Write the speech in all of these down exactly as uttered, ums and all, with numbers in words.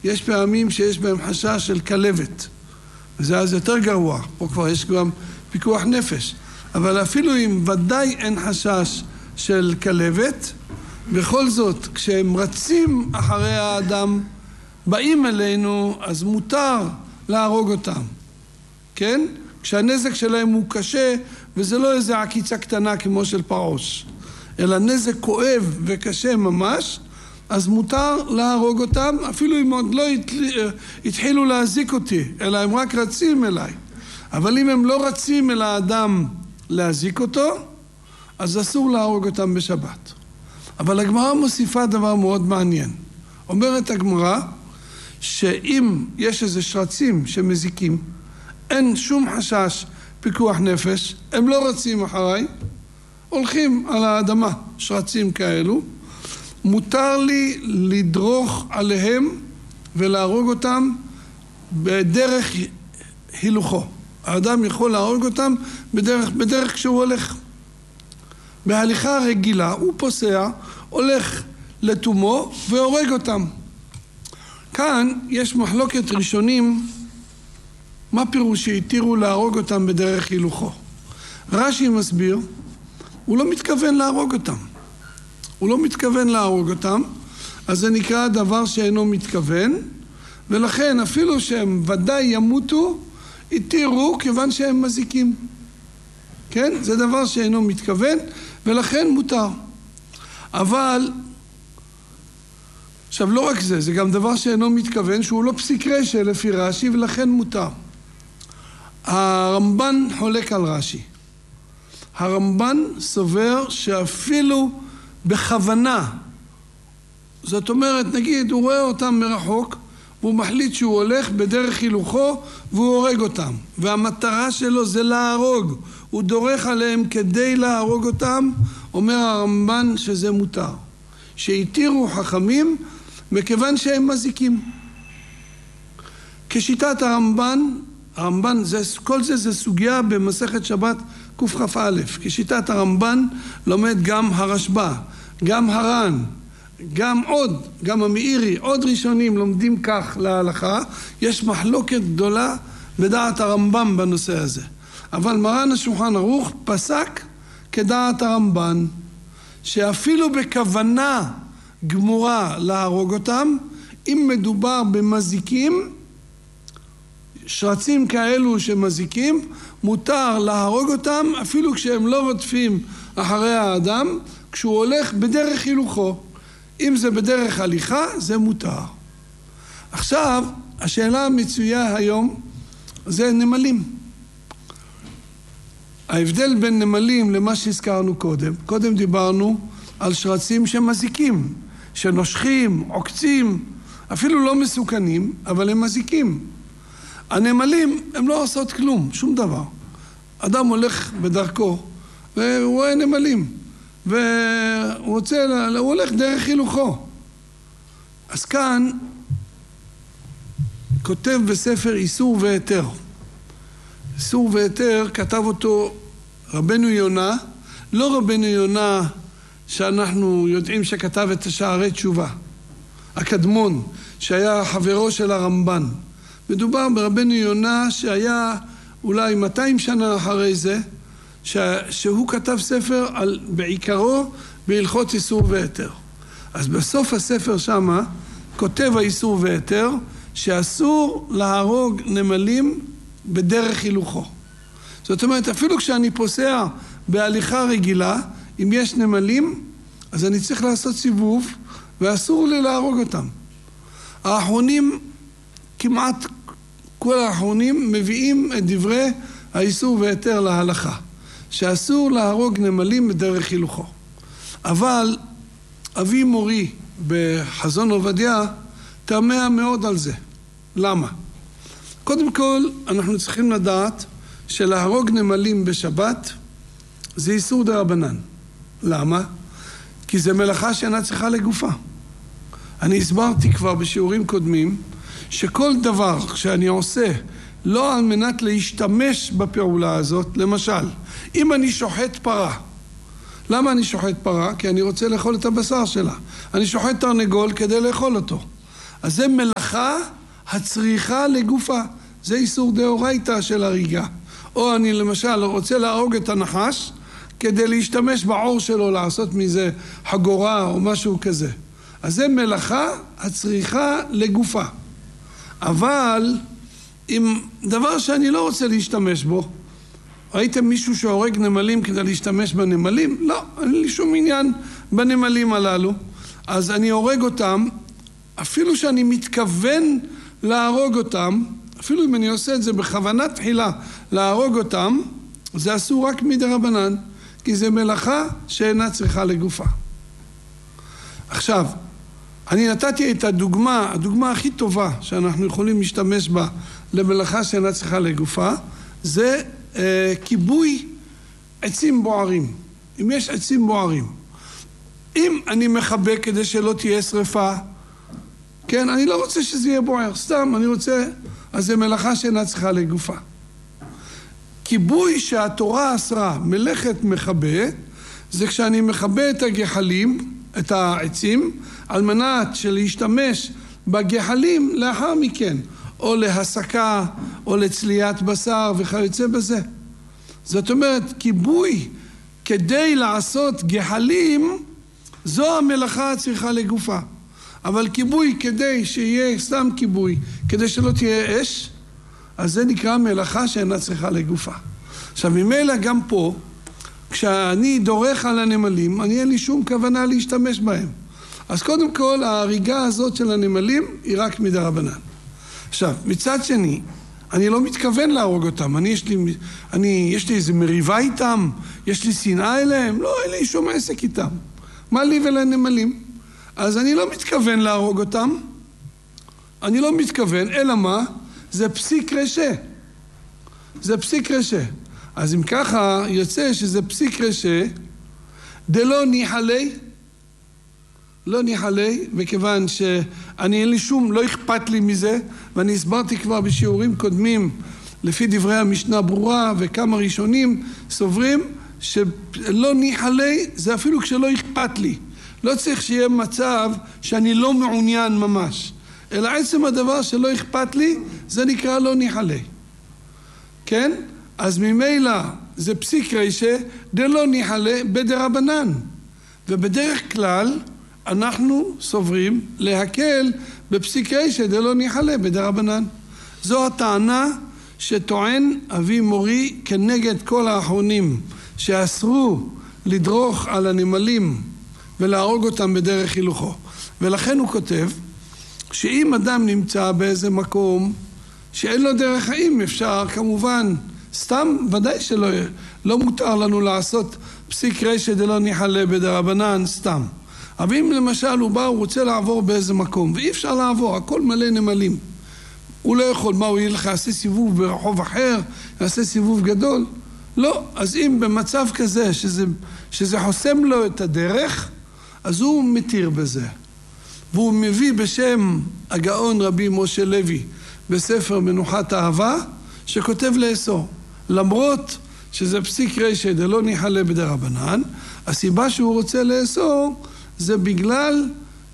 יש פעמים שיש בהם חשש של כלבת, וזה אז יותר גרוע, פה כבר יש גם פיקוח נפש. אבל אפילו אם ודאי אין חשש של כלבת, בכל זאת, כשהם רצים אחרי האדם, באים אלינו, אז מותר להרוג אותם. כן? כשהנזק שלהם הוא קשה, וזה לא איזה עקיצה קטנה כמו של פרוש, אלא נזק כואב וקשה ממש, אז מותר להרוג אותם, אפילו אם עוד לא התחילו להזיק אותי, אלא הם רק רצים אליי. אבל אם הם לא רצים אל האדם להזיק אותו, אז אסור להרוג אותם בשבת. אבל הגמרא מוסיפה דבר מאוד מעניין. אומרת הגמרא, שאם יש איזה שרצים שמזיקים, אין שום חשש פיקוח נפש, הם לא רצים אחריי, הולכים על האדמה, שרצים כאלו, מותר לי לדרוך עליהם ולהרוג אותם בדרך הילוכו. האדם יכול להרוג אותם בדרך, בדרך כשהוא הולך. בהליכה רגילה הוא פוסע, הולך לתומו והורג אותם. כאן יש מחלוקת ראשונים, מה פירוש שהתירו להרוג אותם בדרך הילוכו? רש"י מסביר, הוא לא מתכוון להרוג אותם. הוא לא מתכוון להרוג אותם, אז זה נקרא דבר שאינו מתכוון, ולכן אפילו שהם ודאי ימותו, התירו כיוון שהם מזיקים. כן? זה דבר שאינו מתכוון, ולכן מותר. אבל, עכשיו לא רק זה, זה גם דבר שאינו מתכוון, שהוא לא פסיק רש"י לפי רש"י, ולכן מותר. הרמב"ן חולק על רש"י. הרמב"ן סובר שאפילו בכוונה, זאת אומרת, נגיד, הוא רואה אותם מרחוק, והוא מחליט שהוא הולך בדרך הילוכו, והוא הורג אותם. והמטרה שלו זה להרוג. הוא דורך עליהם כדי להרוג אותם, אומר הרמב"ן שזה מותר. שהתירו חכמים, מכיוון שהם מזיקים. כשיטת הרמב"ן, הרמב"ן, זה, כל זה זה סוגיה במסכת שבת קכ"א. כשיטת הרמב"ן לומד גם הרשב"א, גם הר"ן, גם עוד, גם המאירי, עוד ראשונים לומדים כך להלכה. יש מחלוקת גדולה בדעת הרמב"ם בנושא הזה. אבל מרן השולחן ערוך פסק כדעת הרמב"ן, שאפילו בכוונה גמורה להרוג אותם, אם מדובר במזיקים, שרצים כאלו שמזיקים, מותר להרוג אותם אפילו כשהם לא רודפים אחרי האדם, כשהוא הולך בדרך הילוכו. אם זה בדרך הליכה, זה מותר. עכשיו, השאלה המצויה היום זה נמלים. ההבדל בין נמלים למה שהזכרנו קודם, קודם דיברנו על שרצים שמזיקים, שנושכים, עוקצים, אפילו לא מסוכנים, אבל הם מזיקים. הנמלים הם לא עושות כלום, שום דבר. אדם הולך בדרכו והוא רואה נמלים, והוא רוצה, הוא הולך דרך הילוכו. אז כאן כותב בספר איסור והיתר. איסור והיתר כתב אותו רבנו יונה, לא רבנו יונה שאנחנו יודעים שכתב את שערי תשובה, הקדמון, שהיה חברו של הרמב"ן. מדובר ברבנו יונה שהיה אולי מאתיים שנה אחרי זה, שהוא כתב ספר על, בעיקרו בהלכות איסור והיתר. אז בסוף הספר שמה כותב האיסור והיתר שאסור להרוג נמלים בדרך הילוכו. זאת אומרת, אפילו כשאני פוסע בהליכה רגילה, אם יש נמלים, אז אני צריך לעשות סיבוב, ואסור לי להרוג אותם. האחרונים, כמעט כל האחרונים, מביאים את דברי האיסור והיתר להלכה, שאסור להרוג נמלים בדרך הילוכו. אבל אבי מורי בחזון עובדיה תמה מאוד על זה. למה? קודם כל, אנחנו צריכים לדעת שלהרוג נמלים בשבת זה איסור דרבנן. למה? כי זה מלאכה שאינה צריכה לגופה. אני הסברתי כבר בשיעורים קודמים שכל דבר שאני עושה לא על מנת להשתמש בפעולה הזאת, למשל, אם אני שוחט פרה, למה אני שוחט פרה? כי אני רוצה לאכול את הבשר שלה. אני שוחט תרנגול כדי לאכול אותו. אז זה מלאכה הצריכה לגופה. זה איסור דאורייתא של הריגה. או אני למשל רוצה להרוג את הנחש, כדי להשתמש בעור שלו, לעשות מזה חגורה או משהו כזה. אז זה מלאכה הצריכה לגופה. אבל עם דבר שאני לא רוצה להשתמש בו, ראיתם מישהו שהורג נמלים כדי להשתמש בנמלים? לא, אין לי שום עניין בנמלים הללו. אז אני הורג אותם, אפילו שאני מתכוון להרוג אותם, אפילו אם אני עושה את זה בכוונה תחילה להרוג אותם, זה אסור רק מדרבנן, כי זה מלאכה שאינה צריכה לגופה. עכשיו, אני נתתי את הדוגמה, הדוגמה הכי טובה שאנחנו יכולים להשתמש בה למלאכה שאינה צריכה לגופה, זה אה, כיבוי עצים בוערים. אם יש עצים בוערים, אם אני מחבק כדי שלא תהיה שריפה, כן, אני לא רוצה שזה יהיה בוער, סתם, אני רוצה, אז זה מלאכה שאינה צריכה לגופה. כיבוי שהתורה אסרה, מלאכת מכבה, זה כשאני מכבה את הגחלים, את העצים, על מנת שלהשתמש בגחלים לאחר מכן, או להסקה, או לצליית בשר וכיוצא בזה. זאת אומרת, כיבוי כדי לעשות גחלים, זו המלאכה הצריכה לגופה. אבל כיבוי כדי שיהיה סתם כיבוי, כדי שלא תהיה אש, אז זה נקרא מלאכה שאינה צריכה לגופה. עכשיו, ממילא גם פה, כשאני דורך על הנמלים, אני אין לי שום כוונה להשתמש בהם. אז קודם כל, ההריגה הזאת של הנמלים היא רק מדרבנן. עכשיו, מצד שני, אני לא מתכוון להרוג אותם. אני, יש לי, אני, יש לי איזה מריבה איתם, יש לי שנאה אליהם, לא, אין לי שום עסק איתם. מה לי ולנמלים? אז אני לא מתכוון להרוג אותם, אני לא מתכוון, אלא מה? זה פסיק רשע. זה פסיק רשע. אז אם ככה יוצא שזה פסיק רשע, דלא ניחלי, לא ניחלי, מכיוון שאני אין לי שום, לא אכפת לי מזה, ואני הסברתי כבר בשיעורים קודמים, לפי דברי המשנה ברורה, וכמה ראשונים סוברים, שלא ניחלי, זה אפילו כשלא אכפת לי. לא צריך שיהיה מצב שאני לא מעוניין ממש, אלא עצם הדבר שלא אכפת לי, זה נקרא לא ניחלי. כן? אז ממילא זה פסיק רשע, דלא ניחלי בדרבנן. ובדרך כלל אנחנו סוברים להקל בפסיק רשע דלא ניחלי בדרבנן. זו הטענה שטוען אבי מורי כנגד כל האחרונים שאסרו לדרוך על הנמלים ולהרוג אותם בדרך הילוכו. ולכן הוא כותב שאם אדם נמצא באיזה מקום שאין לו דרך חיים, אפשר כמובן, סתם ודאי שלא לא מותר לנו לעשות פסיק רשע דלא ניחלי בדרבנן סתם. אבל אם למשל הוא בא, הוא רוצה לעבור באיזה מקום ואי אפשר לעבור, הכל מלא נמלים, הוא לא יכול, מה הוא ילך, יעשה סיבוב ברחוב אחר, יעשה סיבוב גדול? לא. אז אם במצב כזה שזה, שזה חוסם לו את הדרך, אז הוא מתיר בזה. והוא מביא בשם הגאון רבי משה לוי בספר מנוחת אהבה, שכותב לאסור. למרות שזה פסיק רשע דלא ניחלי בדרבנן, הסיבה שהוא רוצה לאסור זה בגלל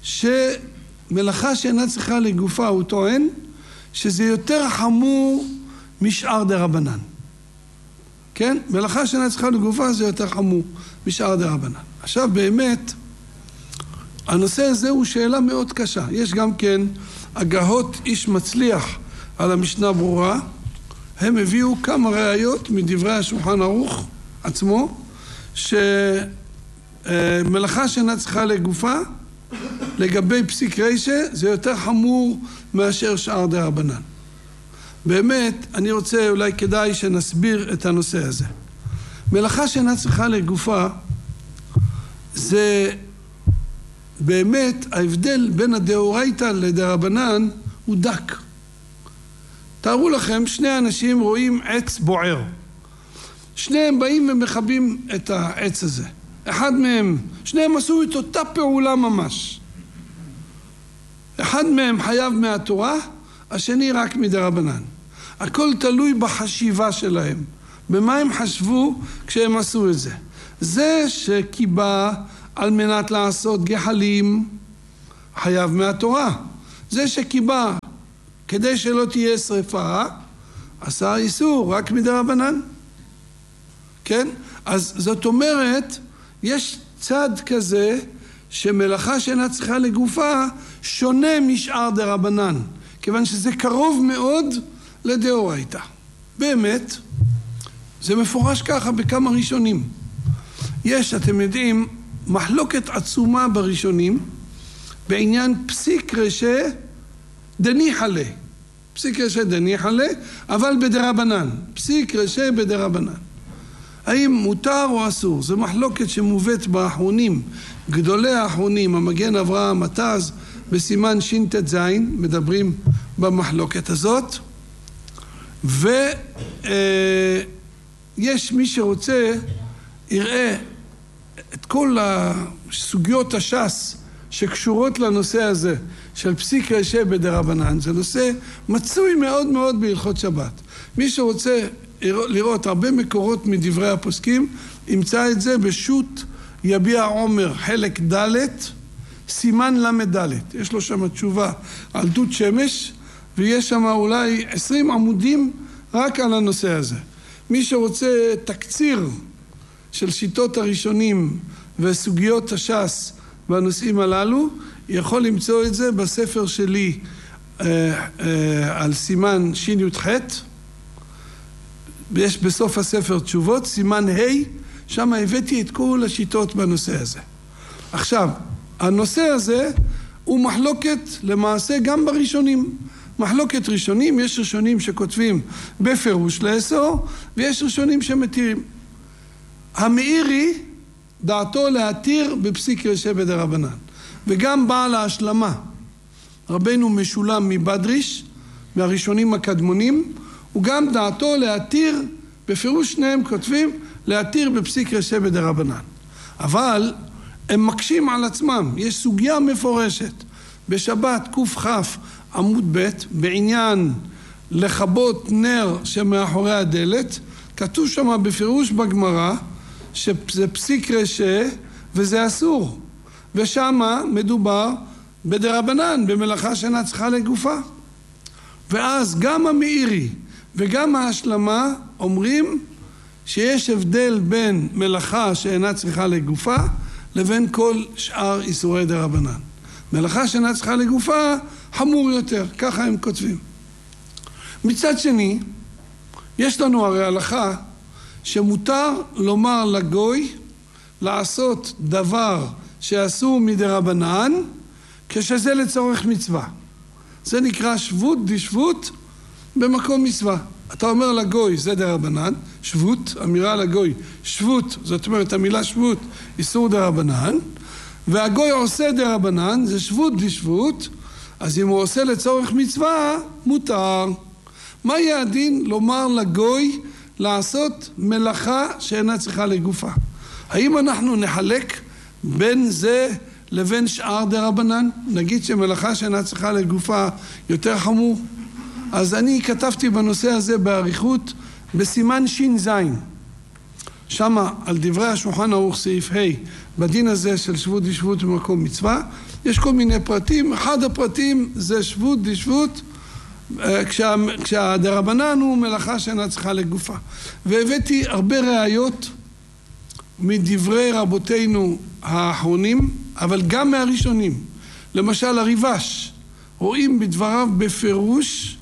שמלאכה שאינה צריכה לגופה, הוא טוען שזה יותר חמור משאר דרבנן. כן? מלאכה שאינה צריכה לגופה זה יותר חמור משאר דרבנן. עכשיו באמת, הנושא הזה הוא שאלה מאוד קשה. יש גם כן הגהות איש מצליח על המשנה ברורה. הם הביאו כמה ראיות מדברי השולחן ערוך עצמו, שמלאכה שאינה צריכה לגופה, לגבי פסיק רשע, זה יותר חמור מאשר שאר דרבנן. באמת, אני רוצה, אולי כדאי שנסביר את הנושא הזה. מלאכה שאינה צריכה לגופה, זה באמת ההבדל בין הדאורייתא לדרבנן הוא דק. תארו לכם, שני אנשים רואים עץ בוער. שניהם באים ומכבים את העץ הזה. אחד מהם, שניהם עשו את אותה פעולה ממש. אחד מהם חייב מהתורה, השני רק מדרבנן. הכל תלוי בחשיבה שלהם. במה הם חשבו כשהם עשו את זה. זה שקיבה על מנת לעשות גחלים, חייב מהתורה. זה שקיבה כדי שלא תהיה שריפה, עשה איסור רק מדרבנן. כן? אז זאת אומרת, יש צד כזה שמלאכה שאינה צריכה לגופה שונה משאר דרבנן, כיוון שזה קרוב מאוד לדאורייתא. באמת, זה מפורש ככה בכמה ראשונים. יש, אתם יודעים, מחלוקת עצומה בראשונים בעניין פסיק רשע דניחא ליה. פסיק רשע דניחא ליה, אבל בדרבנן. פסיק רשע בדרבנן. האם מותר או אסור? זו מחלוקת שמובאת באחרונים, גדולי האחרונים, המגן אברהם, מטז, בסימן ש"ט מדברים במחלוקת הזאת. ויש מי שרוצה, יראה את כל הסוגיות הש"ס שקשורות לנושא הזה של פסיק רשע בדרבנן. זה נושא מצוי מאוד מאוד בהלכות שבת. מי שרוצה לראות הרבה מקורות מדברי הפוסקים, ימצא את זה בשו"ת יביע עומר חלק ד' סימן למד ד'. יש לו שם תשובה על דוד שמש, ויש שם אולי עשרים עמודים רק על הנושא הזה. מי שרוצה תקציר של שיטות הראשונים וסוגיות הש"ס בנושאים הללו, יכול למצוא את זה בספר שלי אה, אה, על סימן שי"ח. יש בסוף הספר תשובות, סימן ה', שם הבאתי את כל השיטות בנושא הזה. עכשיו, הנושא הזה הוא מחלוקת למעשה גם בראשונים. מחלוקת ראשונים, יש ראשונים שכותבים בפירוש לאסור, ויש ראשונים שמתירים. המאירי דעתו להתיר בפסיק רשע בדרבנן. וגם בעל ההשלמה, רבנו משולם מבדריש, מהראשונים הקדמונים, הוא גם דעתו להתיר, בפירוש שניהם כותבים, להתיר בפסיק רשע בדרבנן. אבל הם מקשים על עצמם. יש סוגיה מפורשת בשבת קכ"ח עמוד ב' בעניין לכבות נר שמאחורי הדלת. כתוב שם בפירוש בגמרא שזה פסיק רשע וזה אסור. ושם מדובר בדרבנן, במלאכה שאינה צריכה לגופה. ואז גם המאירי וגם ההשלמה אומרים שיש הבדל בין מלאכה שאינה צריכה לגופה לבין כל שאר איסורי דרבנן. מלאכה שאינה צריכה לגופה חמור יותר, ככה הם כותבים. מצד שני, יש לנו הרי הלכה שמותר לומר לגוי לעשות דבר שאסור מדרבנן כשזה לצורך מצווה. זה נקרא שבות דשבות במקום מצווה. אתה אומר לגוי זה דרבנן, שבות, אמירה לגוי, שבות, זאת אומרת המילה שבות, איסור דרבנן, והגוי עושה דרבנן, זה שבות דשבות, אז אם הוא עושה לצורך מצווה, מותר. מה יהיה הדין לומר לגוי לעשות מלאכה שאינה צריכה לגופה? האם אנחנו נחלק בין זה לבין שאר דרבנן? נגיד שמלאכה שאינה צריכה לגופה יותר חמור? אז אני כתבתי בנושא הזה באריכות בסימן ש"ז. שמה על דברי השולחן ערוך סעיף ה' בדין הזה של שבות דשבות במקום מצווה, יש כל מיני פרטים. אחד הפרטים זה שבות דשבות כשה, כשהדרבנן הוא מלאכה שאינה צריכה לגופה. והבאתי הרבה ראיות מדברי רבותינו האחרונים, אבל גם מהראשונים. למשל הריבש, רואים בדבריו בפירוש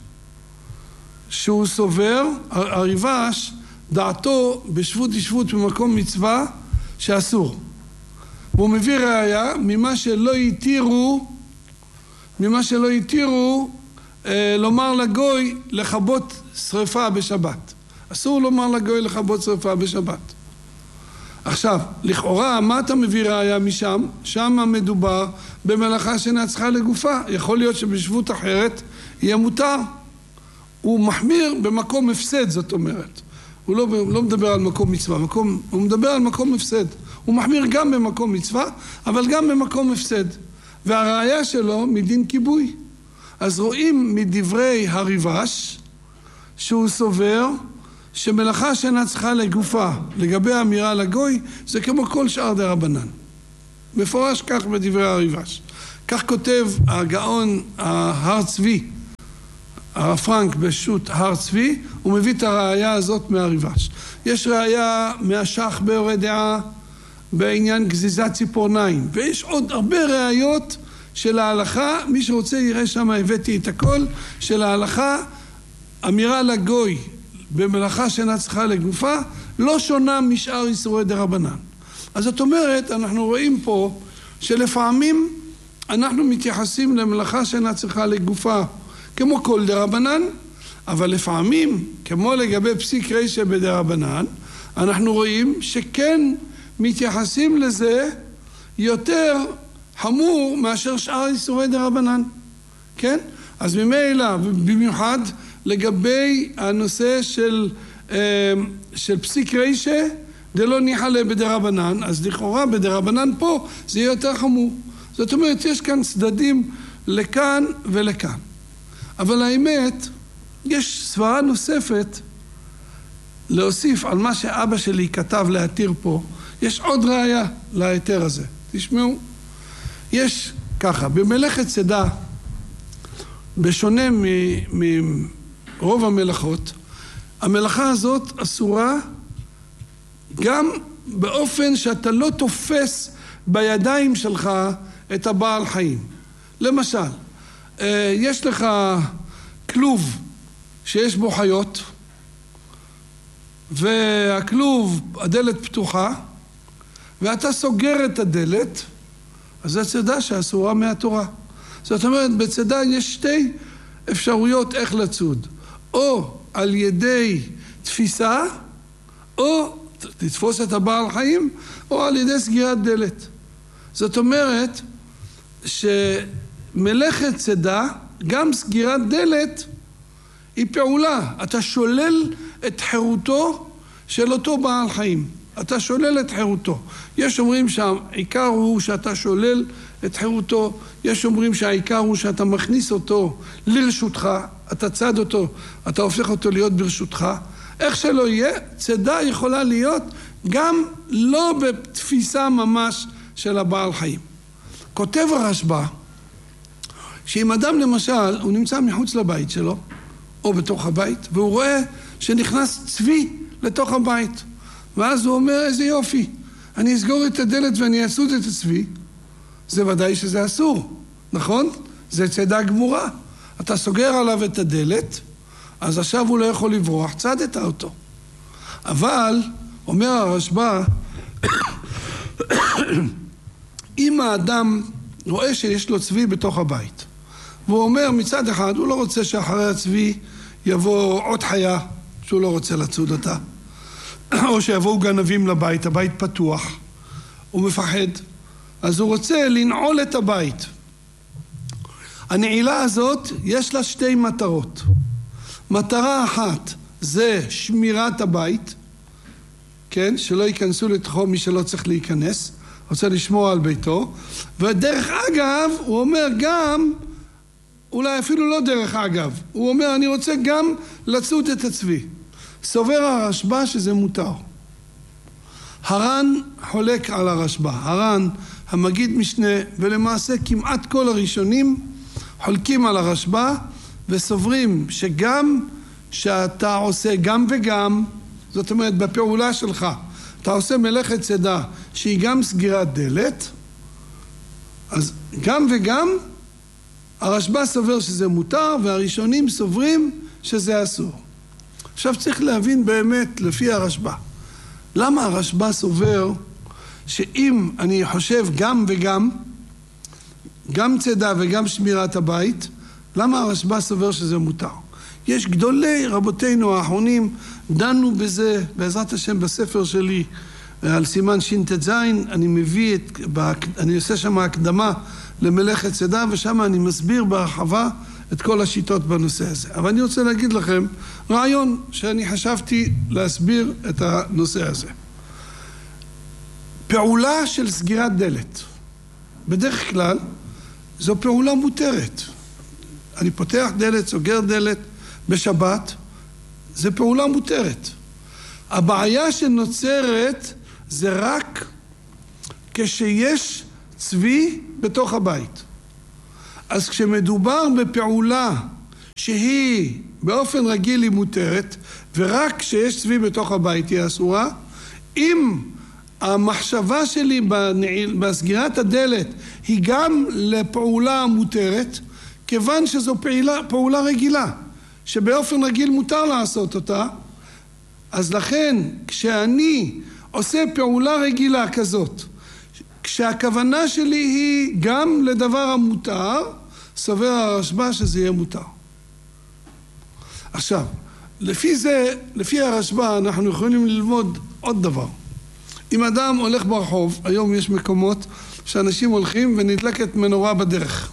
שהוא סובר, הריבש, דעתו בשבות דשבות במקום מצווה שאסור. והוא מביא ראיה ממה שלא יתירו, ממה שלא יתירו אה, לומר לגוי לכבות שריפה בשבת. אסור לומר לגוי לכבות שריפה בשבת. עכשיו, לכאורה, מה אתה מביא ראיה משם? שם מדובר במלאכה שאינה צריכה לגופה. יכול להיות שבשבות אחרת יהיה מותר. הוא מחמיר במקום הפסד, זאת אומרת. הוא לא, לא מדבר על מקום מצווה, מקום, הוא מדבר על מקום הפסד. הוא מחמיר גם במקום מצווה, אבל גם במקום הפסד. והראיה שלו מדין כיבוי. אז רואים מדברי הריבש שהוא סובר שמלאכה שאינה צריכה לגופה לגבי האמירה לגוי זה כמו כל שאר דרבנן. מפורש כך בדברי הריבש. כך כותב הגאון הר צבי, הרב פרנק בשו"ת הר צבי, הוא מביא את הראייה הזאת מהריבש. יש ראייה מהשח באורי דעה בעניין גזיזת ציפורניים, ויש עוד הרבה ראיות של ההלכה. מי שרוצה יראה שם, הבאתי את הכל של ההלכה. אמירה לגוי במלאכה שאינה צריכה לגופה לא שונה משאר איסורי דרבנן. אז זאת אומרת, אנחנו רואים פה שלפעמים אנחנו מתייחסים למלאכה שאינה צריכה לגופה כמו כל דרבנן, אבל לפעמים, כמו לגבי פסיק רישא בדרבנן, אנחנו רואים שכן מתייחסים לזה יותר חמור מאשר שאר איסורי דרבנן. כן? אז ממילא, במיוחד לגבי הנושא של, של פסיק רישא, דלא ניחא בדרבנן, אז לכאורה בדרבנן פה זה יהיה יותר חמור. זאת אומרת, יש כאן צדדים לכאן ולכאן. אבל האמת, יש סברה נוספת להוסיף על מה שאבא שלי כתב להתיר פה. יש עוד ראיה להיתר הזה. תשמעו, יש ככה, במלאכת צידה, בשונה מרוב המלאכות, המלאכה הזאת אסורה גם באופן שאתה לא תופס בידיים שלך את הבעל חיים. למשל, יש לך כלוב שיש בו חיות, והכלוב, הדלת פתוחה, ואתה סוגר את הדלת, אז זו צידה שאסורה מהתורה. זאת אומרת, בצידה יש שתי אפשרויות איך לצוד. או על ידי תפיסה, או לתפוס את הבעל חיים, או על ידי סגירת דלת. זאת אומרת, שמלאכת צידה, גם סגירת דלת, היא פעולה. אתה שולל את חירותו של אותו בעל חיים. אתה שולל את חירותו. יש אומרים שהעיקר הוא שאתה שולל את חירותו, יש אומרים שהעיקר הוא שאתה מכניס אותו לרשותך, אתה צד אותו, אתה הופך אותו להיות ברשותך. איך שלא יהיה, צידה יכולה להיות גם לא בתפיסה ממש של הבעל חיים. כותב הרשב"א, שאם אדם למשל, הוא נמצא מחוץ לבית שלו, או בתוך הבית, והוא רואה שנכנס צבי לתוך הבית, ואז הוא אומר, איזה יופי, אני אסגור את הדלת ואני אסוד את הצבי, זה ודאי שזה אסור, נכון? זה צידה גמורה. אתה סוגר עליו את הדלת, אז עכשיו הוא לא יכול לברוח, צדת אותו. אבל, אומר הרשב"א, אם האדם רואה שיש לו צבי בתוך הבית, והוא אומר מצד אחד, הוא לא רוצה שאחרי הצבי יבוא עוד חיה שהוא לא רוצה לצוד אותה, או שיבואו גנבים לבית, הבית פתוח, הוא מפחד, אז הוא רוצה לנעול את הבית. הנעילה הזאת יש לה שתי מטרות. מטרה אחת זה שמירת הבית, כן, שלא ייכנסו לתוכו מי שלא צריך להיכנס, רוצה לשמור על ביתו, ודרך אגב הוא אומר גם, אולי אפילו לא דרך אגב, הוא אומר אני רוצה גם לצוד את הצבי. סובר הרשב"א שזה מותר. הר"ן חולק על הרשב"א. הר"ן, המגיד משנה, ולמעשה כמעט כל הראשונים חולקים על הרשב"א וסוברים שגם שאתה עושה גם וגם, זאת אומרת בפעולה שלך, אתה עושה מלאכת צידה שהיא גם סגירת דלת, אז גם וגם הרשב"א סובר שזה מותר והראשונים סוברים שזה אסור. עכשיו צריך להבין באמת לפי הרשב"א, למה הרשב"א סובר שאם אני חושב גם וגם, גם צידה וגם שמירת הבית, למה הרשב"א סובר שזה מותר? יש גדולי רבותינו האחרונים דנו בזה, בעזרת השם בספר שלי על סימן ש"ט ז', אני מביא את, אני עושה שם הקדמה למלאכת צידה, ושם אני מסביר בהרחבה את כל השיטות בנושא הזה. אבל אני רוצה להגיד לכם רעיון שאני חשבתי להסביר את הנושא הזה. פעולה של סגירת דלת, בדרך כלל זו פעולה מותרת. אני פותח דלת, סוגר דלת בשבת, זה פעולה מותרת. הבעיה שנוצרת זה רק כשיש צבי בתוך הבית. אז כשמדובר בפעולה שהיא באופן רגיל היא מותרת, ורק כשיש צבי בתוך הבית היא אסורה, אם המחשבה שלי בנעיל, בסגירת הדלת היא גם לפעולה מותרת, כיוון שזו פעולה, פעולה רגילה, שבאופן רגיל מותר לעשות אותה, אז לכן כשאני עושה פעולה רגילה כזאת, כשהכוונה שלי היא גם לדבר המותר, סובר הרשב"א שזה יהיה מותר. עכשיו, לפי זה, לפי הרשב"א אנחנו יכולים ללמוד עוד דבר. אם אדם הולך ברחוב, היום יש מקומות שאנשים הולכים ונדלקת מנורה בדרך.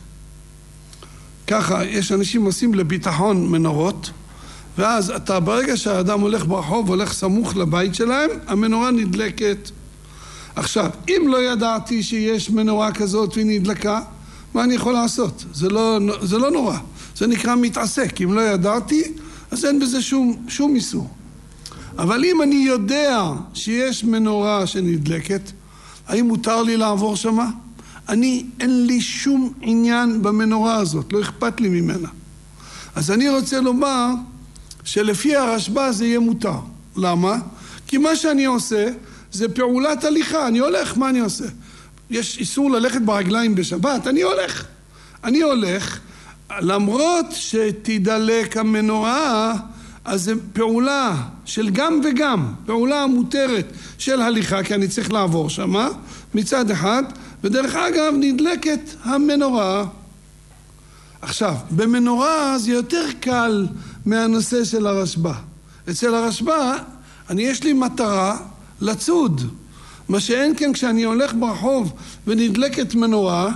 ככה, יש אנשים עושים לביטחון מנורות, ואז אתה ברגע שהאדם הולך ברחוב, הולך סמוך לבית שלהם, המנורה נדלקת. עכשיו, אם לא ידעתי שיש מנורה כזאת והיא נדלקה, מה אני יכול לעשות? זה לא, זה לא נורא. זה נקרא מתעסק. אם לא ידעתי, אז אין בזה שום, שום איסור. אבל אם אני יודע שיש מנורה שנדלקת, האם מותר לי לעבור שמה? אני, אין לי שום עניין במנורה הזאת, לא אכפת לי ממנה. אז אני רוצה לומר שלפי הרשב"א זה יהיה מותר. למה? כי מה שאני עושה זה פעולת הליכה. אני הולך, מה אני עושה? יש איסור ללכת ברגליים בשבת, אני הולך. אני הולך, למרות שתדלק המנורה, אז זה פעולה של גם וגם, פעולה מותרת של הליכה, כי אני צריך לעבור שמה, מצד אחד, ודרך אגב נדלקת המנורה. עכשיו, במנורה זה יותר קל מהנושא של הרשב"א. אצל הרשב"א, אני יש לי מטרה לצוד. מה שאין כן כשאני הולך ברחוב ונדלקת מנורה,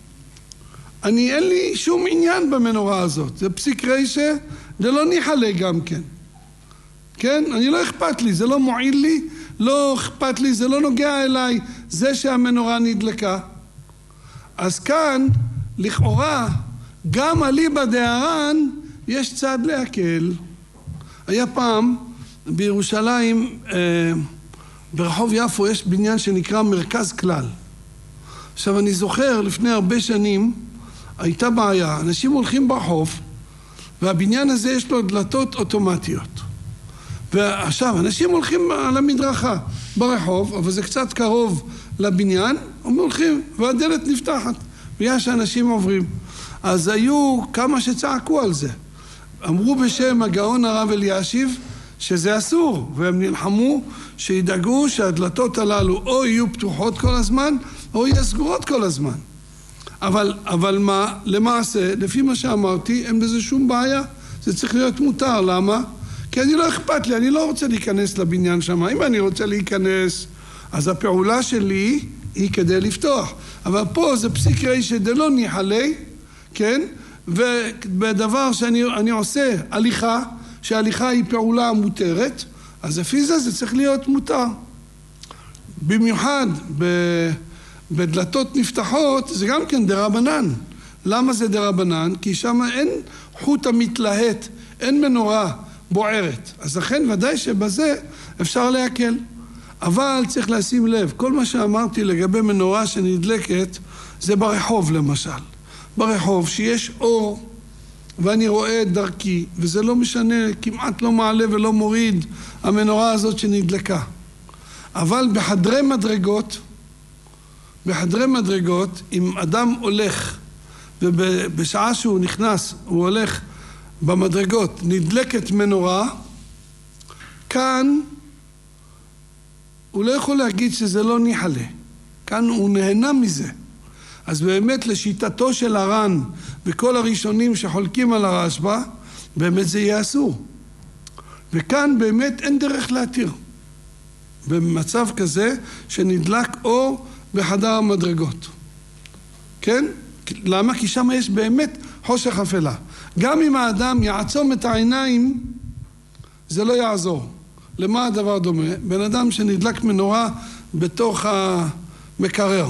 אני אין לי שום עניין במנורה הזאת. זה פסיק ריישה, זה לא ניחלה גם כן. כן? אני לא אכפת לי, זה לא מועיל לי, לא אכפת לי, זה לא נוגע אליי, זה שהמנורה נדלקה. אז כאן, לכאורה, גם אליבא דהר"ן יש צד להקל. היה פעם בירושלים, אה, ברחוב יפו יש בניין שנקרא מרכז כלל. עכשיו אני זוכר לפני הרבה שנים הייתה בעיה, אנשים הולכים ברחוב והבניין הזה יש לו דלתות אוטומטיות. ועכשיו אנשים הולכים על המדרכה ברחוב, אבל זה קצת קרוב לבניין, הם הולכים והדלת נפתחת ויש אנשים עוברים. אז היו כמה שצעקו על זה. אמרו בשם הגאון הרב אלישיב שזה אסור, והם נלחמו שידאגו שהדלתות הללו או יהיו פתוחות כל הזמן, או יהיו סגורות כל הזמן. אבל, אבל מה, למעשה, לפי מה שאמרתי, אין בזה שום בעיה. זה צריך להיות מותר. למה? כי אני לא אכפת לי, אני לא רוצה להיכנס לבניין שם. אם אני רוצה להיכנס, אז הפעולה שלי היא כדי לפתוח. אבל פה זה פסיק ריישה דלא ניחלה, כן? ובדבר שאני אני עושה הליכה, שההליכה היא פעולה מותרת, אז לפי זה זה צריך להיות מותר. במיוחד בדלתות נפתחות זה גם כן דרבנן. למה זה דרבנן? כי שם אין חוט המתלהט, אין מנורה בוערת. אז לכן ודאי שבזה אפשר להקל. אבל צריך לשים לב, כל מה שאמרתי לגבי מנורה שנדלקת זה ברחוב למשל. ברחוב שיש אור ואני רואה את דרכי, וזה לא משנה, כמעט לא מעלה ולא מוריד המנורה הזאת שנדלקה. אבל בחדרי מדרגות, בחדרי מדרגות, אם אדם הולך, ובשעה שהוא נכנס, הוא הולך במדרגות, נדלקת מנורה, כאן הוא לא יכול להגיד שזה לא ניחלה. כאן הוא נהנה מזה. אז באמת לשיטתו של הר"ן וכל הראשונים שחולקים על הרשב"א, באמת זה יהיה אסור. וכאן באמת אין דרך להתיר. במצב כזה שנדלק אור בחדר המדרגות. כן? למה? כי שם יש באמת חושך אפלה. גם אם האדם יעצום את העיניים, זה לא יעזור. למה הדבר דומה? בן אדם שנדלק מנורה בתוך המקרר.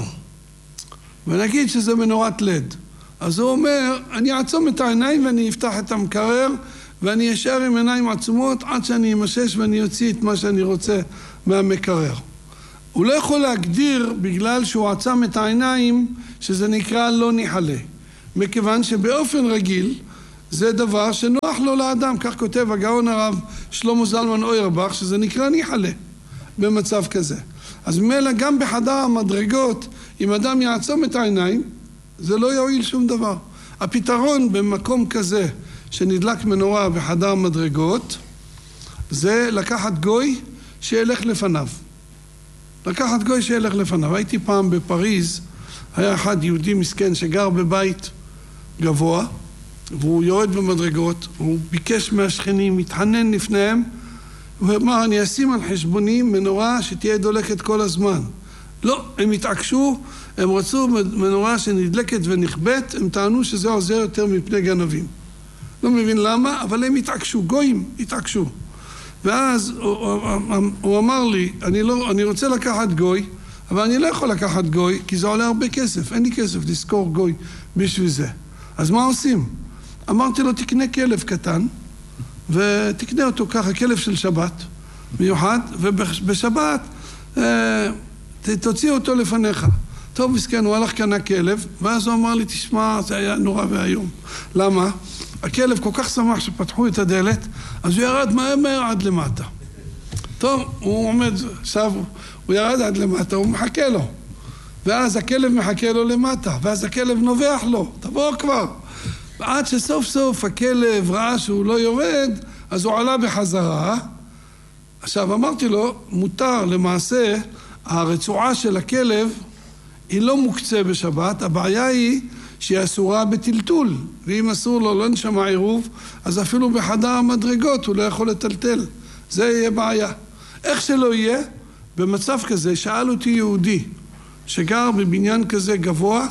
ונגיד שזה מנורת לד. אז הוא אומר, אני אעצום את העיניים ואני אפתח את המקרר, ואני אשאר עם עיניים עצומות עד שאני אמשש ואני אוציא את מה שאני רוצה מהמקרר. הוא לא יכול להגדיר בגלל שהוא עצם את העיניים שזה נקרא לא ניחלה. מכיוון שבאופן רגיל זה דבר שנוח לו לאדם, כך כותב הגאון הרב שלמה זלמן אוירבך, שזה נקרא ניחלה במצב כזה. אז ממילא גם בחדר המדרגות, אם אדם יעצום את העיניים, זה לא יועיל שום דבר. הפתרון במקום כזה שנדלק מנורה בחדר מדרגות, זה לקחת גוי שילך לפניו. לקחת גוי שילך לפניו. הייתי פעם בפריז, היה אחד יהודי מסכן שגר בבית גבוה, והוא יורד במדרגות, הוא ביקש מהשכנים, מתחנן לפניהם, הוא אמר, אני אשים על חשבוני מנורה שתהיה דולקת כל הזמן. לא, הם התעקשו, הם רצו מנורה שנדלקת ונכבט, הם טענו שזה עוזר יותר מפני גנבים. לא מבין למה, אבל הם התעקשו, גויים התעקשו. ואז הוא, הוא, הוא אמר לי, אני, לא, אני רוצה לקחת גוי, אבל אני לא יכול לקחת גוי, כי זה עולה הרבה כסף, אין לי כסף לזכור גוי בשביל זה. אז מה עושים? אמרתי לו, תקנה כלב קטן, ותקנה אותו ככה, כלב של שבת, מיוחד, ובשבת תוציא אותו לפניך. טוב, מסכן, הוא הלך קנה כלב, ואז הוא אמר לי, תשמע, זה היה נורא והיום. למה? הכלב כל כך שמח שפתחו את הדלת, אז הוא ירד מהר מהר עד למטה. טוב, הוא עומד, עכשיו, הוא ירד עד למטה, הוא מחכה לו. ואז הכלב מחכה לו למטה, ואז הכלב נובח לו, תבוא כבר. ועד שסוף סוף הכלב ראה שהוא לא יורד, אז הוא עלה בחזרה. עכשיו אמרתי לו, מותר למעשה, הרצועה של הכלב היא לא מוקצה בשבת, הבעיה היא שהיא אסורה בטלטול, ואם אסור לו לא נשמע עירוב, אז אפילו בחדר המדרגות הוא לא יכול לטלטל. זה יהיה בעיה. איך שלא יהיה, במצב כזה שאל אותי יהודי שגר בבניין כזה גבוה,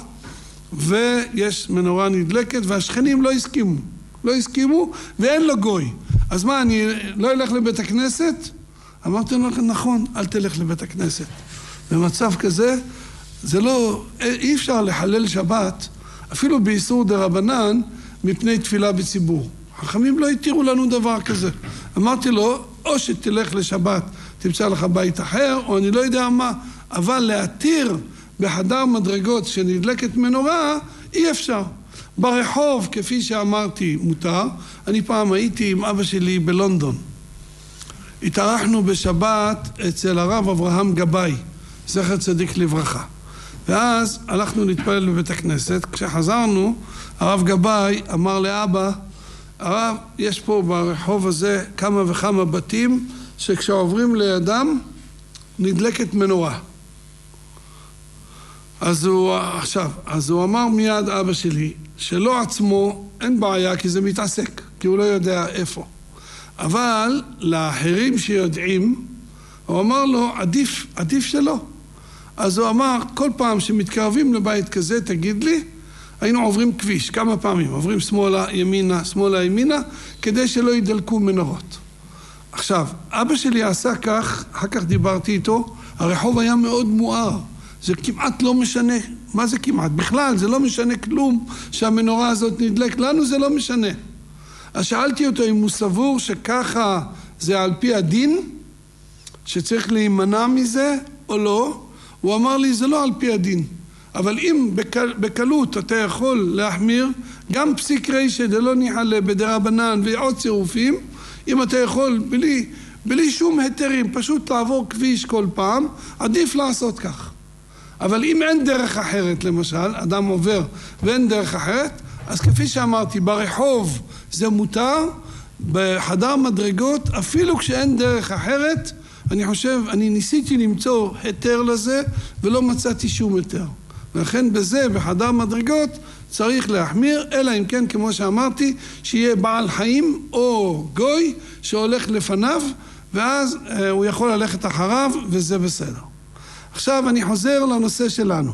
ויש מנורה נדלקת, והשכנים לא הסכימו. לא הסכימו, ואין לו גוי. אז מה, אני לא אלך לבית הכנסת? אמרתי לו, נכון, אל תלך לבית הכנסת. במצב כזה, זה לא, אי אפשר לחלל שבת, אפילו באיסור דרבנן, מפני תפילה בציבור. חכמים לא התירו לנו דבר כזה. אמרתי לו, או שתלך לשבת, תמצא לך בית אחר, או אני לא יודע מה, אבל להתיר בחדר מדרגות שנדלקת מנורה, אי אפשר. ברחוב, כפי שאמרתי, מותר. אני פעם הייתי עם אבא שלי בלונדון. התארחנו בשבת אצל הרב אברהם גבאי, זכר צדיק לברכה. ואז הלכנו להתפלל בבית הכנסת. כשחזרנו, הרב גבאי אמר לאבא, הרב, יש פה ברחוב הזה כמה וכמה בתים, שכשעוברים לידם נדלקת מנורה. אז הוא, עכשיו, אז הוא אמר מיד אבא שלי, שלא עצמו אין בעיה כי זה מתעסק, כי הוא לא יודע איפה. אבל לאחרים שיודעים, הוא אמר לו, עדיף, עדיף שלא. אז הוא אמר, כל פעם שמתקרבים לבית כזה, תגיד לי, היינו עוברים כביש, כמה פעמים, עוברים שמאלה, ימינה, שמאלה, ימינה, כדי שלא ידלקו מנורות. עכשיו, אבא שלי עשה כך, אחר כך דיברתי איתו, הרחוב היה מאוד מואר. זה כמעט לא משנה, מה זה כמעט? בכלל זה לא משנה כלום שהמנורה הזאת נדלק, לנו זה לא משנה. אז שאלתי אותו אם הוא סבור שככה זה על פי הדין, שצריך להימנע מזה או לא, הוא אמר לי זה לא על פי הדין. אבל אם בקל, בקלות אתה יכול להחמיר, גם פסיק רישא דלא ניחלה בדרבנן ועוד צירופים, אם אתה יכול בלי, בלי שום היתרים, פשוט לעבור כביש כל פעם, עדיף לעשות כך. אבל אם אין דרך אחרת, למשל, אדם עובר ואין דרך אחרת, אז כפי שאמרתי, ברחוב זה מותר, בחדר מדרגות, אפילו כשאין דרך אחרת, אני חושב, אני ניסיתי למצוא היתר לזה, ולא מצאתי שום היתר. ולכן בזה, בחדר מדרגות, צריך להחמיר, אלא אם כן, כמו שאמרתי, שיהיה בעל חיים או גוי שהולך לפניו, ואז אה, הוא יכול ללכת אחריו, וזה בסדר. עכשיו אני חוזר לנושא שלנו.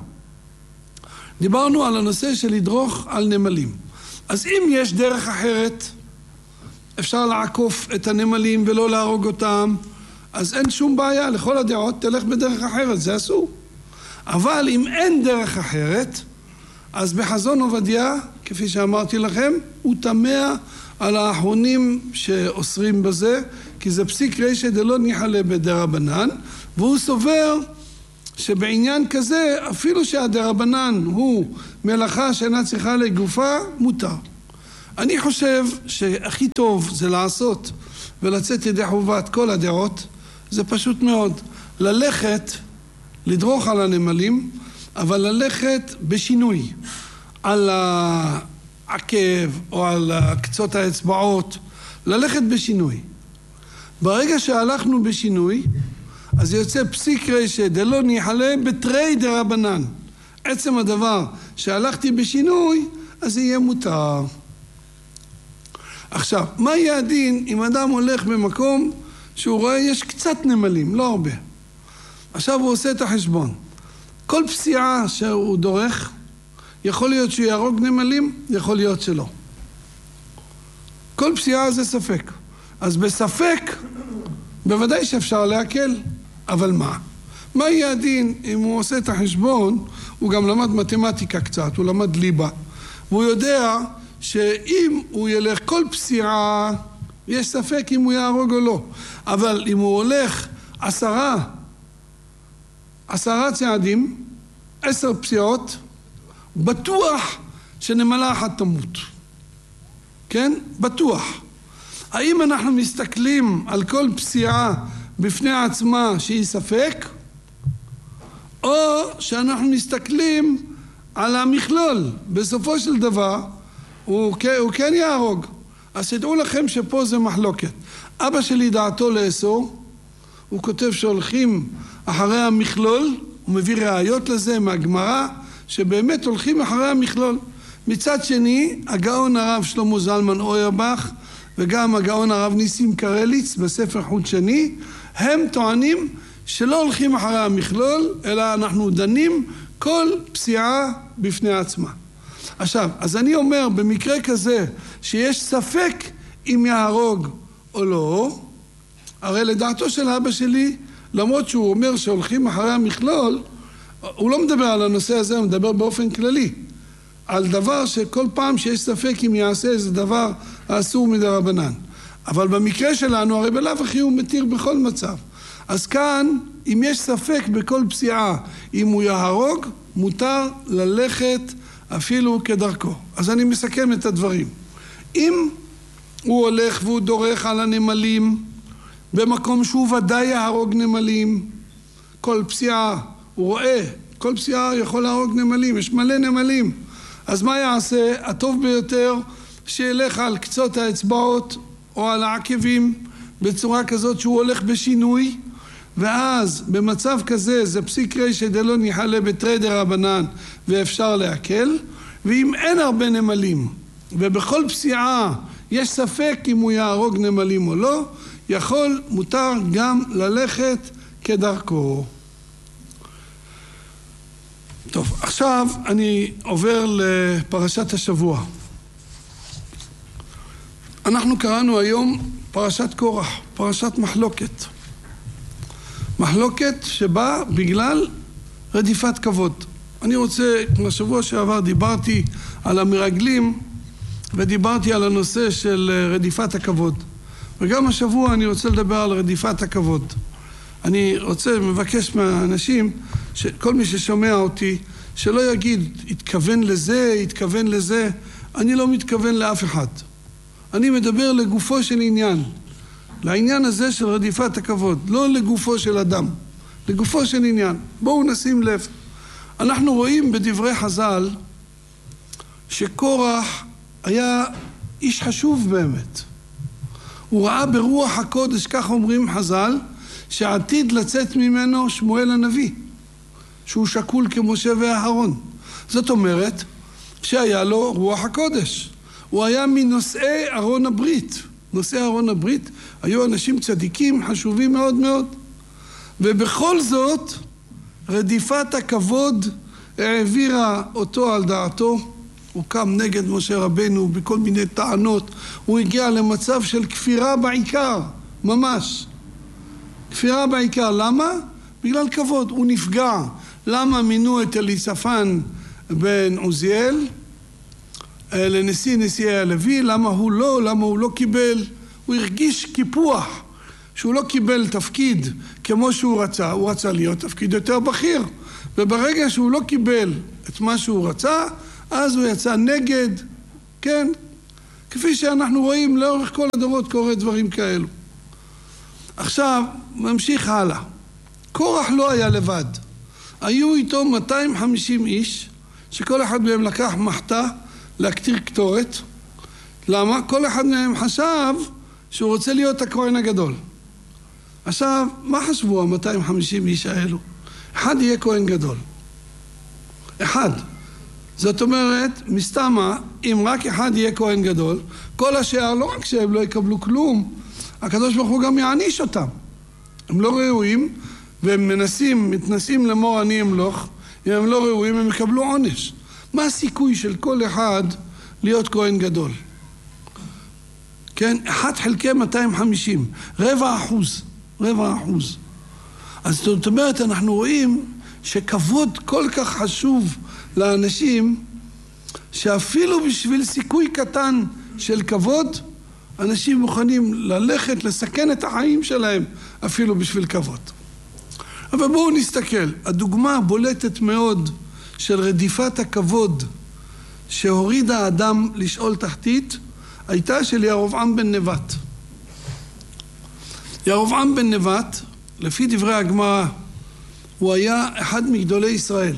דיברנו על הנושא של לדרוך על נמלים. אז אם יש דרך אחרת, אפשר לעקוף את הנמלים ולא להרוג אותם, אז אין שום בעיה, לכל הדעות תלך בדרך אחרת, זה אסור. אבל אם אין דרך אחרת, אז בחזון עובדיה, כפי שאמרתי לכם, הוא תמה על האחרונים שאוסרים בזה, כי זה פסיק רישא דלא ניחלה בדרבנן, והוא סובר שבעניין כזה, אפילו שהדרבנן הוא מלאכה שאינה צריכה לגופה, מותר. אני חושב שהכי טוב זה לעשות ולצאת ידי חובת כל הדעות, זה פשוט מאוד. ללכת, לדרוך על הנמלים, אבל ללכת בשינוי. על העקב או על קצות האצבעות, ללכת בשינוי. ברגע שהלכנו בשינוי, אז יוצא פסיק רשע דלא ניחלה בתרי דרבנן. עצם הדבר שהלכתי בשינוי, אז יהיה מותר. עכשיו, מה יהיה הדין אם אדם הולך במקום שהוא רואה יש קצת נמלים, לא הרבה. עכשיו הוא עושה את החשבון. כל פסיעה שהוא דורך, יכול להיות שהוא יהרוג נמלים, יכול להיות שלא. כל פסיעה זה ספק. אז בספק, בוודאי שאפשר להקל. אבל מה? מה יהיה הדין אם הוא עושה את החשבון? הוא גם למד מתמטיקה קצת, הוא למד ליבה. והוא יודע שאם הוא ילך כל פסיעה, יש ספק אם הוא יהרוג או לא. אבל אם הוא הולך עשרה, עשרה צעדים, עשר פסיעות, בטוח שנמלה אחת תמות. כן? בטוח. האם אנחנו מסתכלים על כל פסיעה בפני עצמה שהיא ספק, או שאנחנו מסתכלים על המכלול? בסופו של דבר, הוא, הוא כן יהרוג. אז תדעו לכם שפה זה מחלוקת. אבא שלי דעתו לאסור, הוא כותב שהולכים אחרי המכלול, הוא מביא ראיות לזה מהגמרא, שבאמת הולכים אחרי המכלול. מצד שני, הגאון הרב שלמה זלמן אוירבך, וגם הגאון הרב ניסים קרליץ בספר חוט שני, הם טוענים שלא הולכים אחרי המכלול, אלא אנחנו דנים כל פסיעה בפני עצמה. עכשיו, אז אני אומר, במקרה כזה, שיש ספק אם יהרוג או לא, הרי לדעתו של אבא שלי, למרות שהוא אומר שהולכים אחרי המכלול, הוא לא מדבר על הנושא הזה, הוא מדבר באופן כללי. על דבר שכל פעם שיש ספק אם יעשה איזה דבר האסור מדרבנן. אבל במקרה שלנו, הרי בלאו הכי הוא מתיר בכל מצב. אז כאן, אם יש ספק בכל פסיעה, אם הוא יהרוג, מותר ללכת אפילו כדרכו. אז אני מסכם את הדברים. אם הוא הולך והוא דורך על הנמלים, במקום שהוא ודאי יהרוג נמלים, כל פסיעה, הוא רואה, כל פסיעה יכול להרוג נמלים, יש מלא נמלים. אז מה יעשה? הטוב ביותר שילך על קצות האצבעות או על העקבים בצורה כזאת שהוא הולך בשינוי, ואז במצב כזה זה פסיק רשע דלא ניחלה בתרי דרבנן ואפשר להקל. ואם אין הרבה נמלים ובכל פסיעה יש ספק אם הוא יהרוג נמלים או לא, יכול, מותר גם ללכת כדרכו. טוב, עכשיו אני עובר לפרשת השבוע. אנחנו קראנו היום פרשת קורח, פרשת מחלוקת. מחלוקת שבאה בגלל רדיפת כבוד. אני רוצה, כמו שבוע שעבר דיברתי על המרגלים, ודיברתי על הנושא של רדיפת הכבוד. וגם השבוע אני רוצה לדבר על רדיפת הכבוד. אני רוצה, מבקש מהאנשים, כל מי ששומע אותי, שלא יגיד, התכוון לזה, התכוון לזה. אני לא מתכוון לאף אחד. אני מדבר לגופו של עניין. לעניין הזה של רדיפת הכבוד. לא לגופו של אדם. לגופו של עניין. בואו נשים לב. אנחנו רואים בדברי חז"ל, שקורח היה איש חשוב באמת. הוא ראה ברוח הקודש, כך אומרים חז"ל, שעתיד לצאת ממנו שמואל הנביא, שהוא שקול כמשה ואהרון. זאת אומרת שהיה לו רוח הקודש. הוא היה מנושאי ארון הברית. נושאי ארון הברית היו אנשים צדיקים חשובים מאוד מאוד. ובכל זאת רדיפת הכבוד העבירה אותו על דעתו. הוא קם נגד משה רבנו בכל מיני טענות. הוא הגיע למצב של כפירה בעיקר, ממש. כפירה בעיקר. למה? בגלל כבוד. הוא נפגע. למה מינו את אליצפן בן עוזיאל לנשיא נשיאי הלוי? למה הוא לא? למה הוא לא קיבל? הוא הרגיש קיפוח. שהוא לא קיבל תפקיד כמו שהוא רצה, הוא רצה להיות תפקיד יותר בכיר, וברגע שהוא לא קיבל את מה שהוא רצה, אז הוא יצא נגד, כן? כפי שאנחנו רואים לאורך כל הדורות קורה דברים כאלו. עכשיו, ממשיך הלאה. קורח לא היה לבד. היו איתו מאתיים וחמישים איש, שכל אחד מהם לקח מחתה להקטיר קטורת. למה? כל אחד מהם חשב שהוא רוצה להיות הכהן הגדול. עכשיו, מה חשבו ה-מאתיים וחמישים איש האלו? אחד יהיה כהן גדול. אחד. זאת אומרת, מסתמה, אם רק אחד יהיה כהן גדול, כל השאר לא רק שהם לא יקבלו כלום, הקדוש ברוך הוא גם יעניש אותם. הם לא ראויים, והם מנסים, מתנסים למור אני אמלוך, אם הם לא ראויים, הם יקבלו עונש. מה הסיכוי של כל אחד להיות כהן גדול? כן, אחד חלקי מאתיים וחמישים, רבע אחוז, רבע אחוז. אז זאת אומרת, אנחנו רואים שכבוד כל כך חשוב לאנשים, שאפילו בשביל סיכוי קטן של כבוד, אנשים מוכנים ללכת, לסכן את החיים שלהם, אפילו בשביל כבוד. אבל בואו נסתכל, הדוגמה הבולטת מאוד של רדיפת הכבוד שהוריד האדם לשאול תחתית, הייתה של ירבעם בן נבט. ירבעם בן נבט, לפי דברי הגמרא, הוא היה אחד מגדולי ישראל.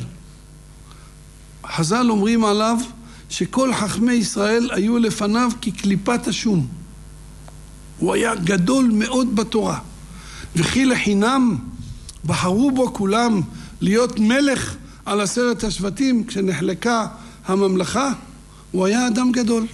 חז"ל אומרים עליו שכל חכמי ישראל היו לפניו כקליפת השום. הוא היה גדול מאוד בתורה. וכי לחינם בחרו בו כולם להיות מלך על עשרת השבטים כשנחלקה הממלכה. הוא היה אדם גדול.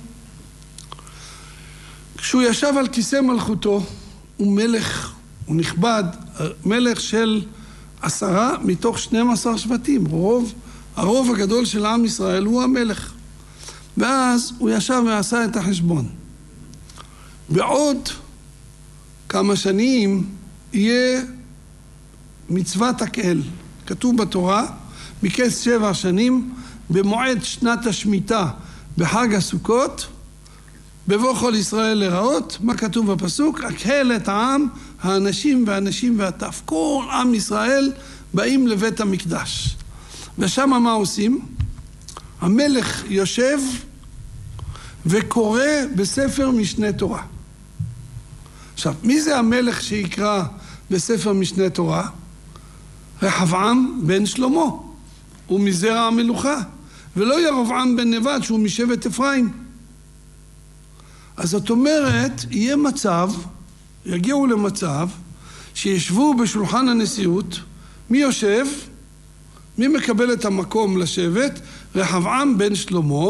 כשהוא ישב על כיסא מלכותו, הוא מלך, הוא נכבד, מלך של עשרה מתוך שנים עשר שבטים. רוב, הרוב הגדול של עם ישראל הוא המלך. ואז הוא ישב ועשה את החשבון. בעוד כמה שנים יהיה מצוות הקהל. כתוב בתורה, מקץ שבע שנים, במועד שנת השמיטה, בחג הסוכות, בבוא כל ישראל לראות, מה כתוב בפסוק? הקהל את העם, האנשים והנשים והטף. כל עם ישראל באים לבית המקדש. ושם מה עושים? המלך יושב וקורא בספר משנה תורה. עכשיו, מי זה המלך שיקרא בספר משנה תורה? רחבעם בן שלמה, הוא מזרע המלוכה, ולא ירבעם בן נבט שהוא משבט אפרים. אז זאת אומרת, יהיה מצב, יגיעו למצב, שישבו בשולחן הנשיאות, מי יושב? מי מקבל את המקום לשבת? רחבעם בן שלמה,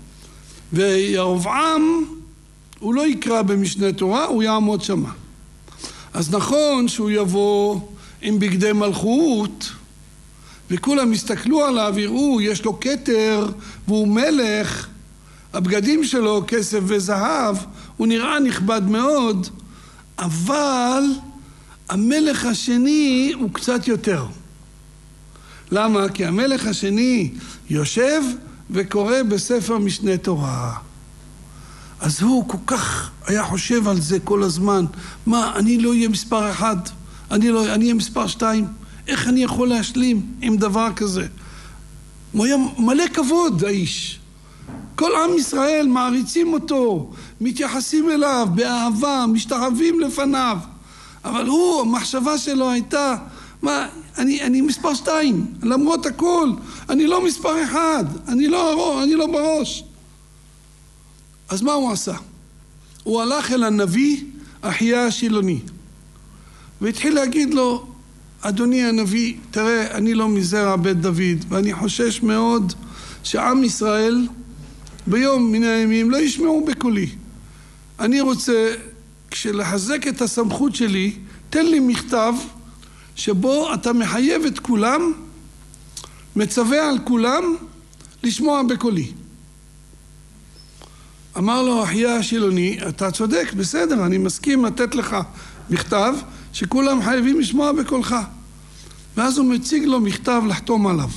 וירבעם הוא לא יקרא במשנה תורה, הוא יעמוד שמה. אז נכון שהוא יבוא עם בגדי מלכות, וכולם יסתכלו עליו, יראו, יש לו כתר, והוא מלך, הבגדים שלו כסף וזהב, הוא נראה נכבד מאוד, אבל המלך השני הוא קצת יותר. למה? כי המלך השני יושב וקורא בספר משנה תורה. אז הוא כל כך היה חושב על זה כל הזמן. מה, אני לא אהיה מספר אחד, אני לא, אני אהיה מספר שתיים. איך אני יכול להשלים עם דבר כזה? הוא היה מלא כבוד, האיש. כל עם ישראל מעריצים אותו, מתייחסים אליו באהבה, משתחווים לפניו. אבל הוא, המחשבה שלו הייתה, מה, אני, אני מספר שתיים, למרות הכל, אני לא מספר אחד, אני לא, אני לא בראש. אז מה הוא עשה? הוא הלך אל הנביא אחיה השילוני, והתחיל להגיד לו, אדוני הנביא, תראה, אני לא מזרע בית דוד, ואני חושש מאוד שעם ישראל ביום מן הימים לא ישמעו בקולי. אני רוצה, כשלחזק את הסמכות שלי, תן לי מכתב שבו אתה מחייב את כולם, מצווה על כולם לשמוע בקולי. אמר לו אחיה השילוני, אתה צודק, בסדר, אני מסכים לתת לך מכתב שכולם חייבים לשמוע בקולך. ואז הוא מציג לו מכתב לחתום עליו.